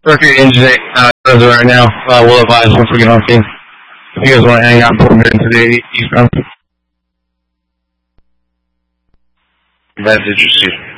Mercury Engine as of right now. We'll advise once we get on scene. If you guys want to hang out for a minute today, eastbound. Message received.